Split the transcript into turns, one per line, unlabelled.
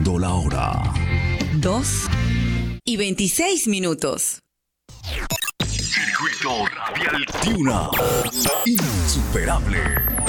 Siendo la hora
2:26.
Circuito Radial Tiuna. Insuperable.